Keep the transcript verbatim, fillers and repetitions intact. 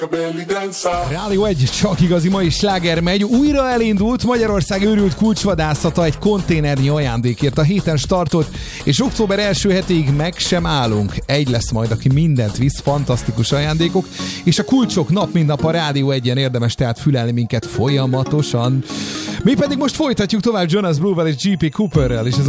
Rádió egy, csak igazi mai sláger megy. Újra elindult Magyarország őrült kulcsvadászata egy konténernyi ajándékért. A héten startolt, és október első hetéig meg sem állunk. Egy lesz majd, aki mindent visz, fantasztikus ajándékok, és a kulcsok nap mint nap a Rádió egyen, érdemes tehát fülelni minket folyamatosan. Mi pedig most folytatjuk tovább Jonas Blue-vel és gé pé Cooperrel, és ez